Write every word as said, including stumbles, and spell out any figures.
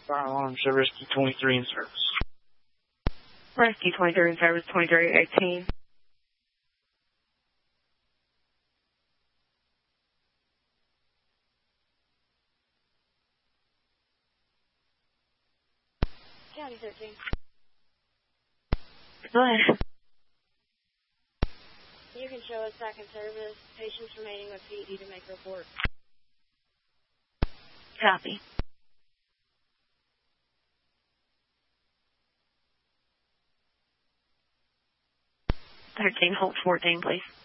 Fire alarm, show Rescue twenty-three in service. Rescue twenty-three in service, twenty-three eighteen. County thirteen. Go ahead. You can show us back in service. Patients remaining with P E D to make report. Copy. thirteen, hold fourteen, please.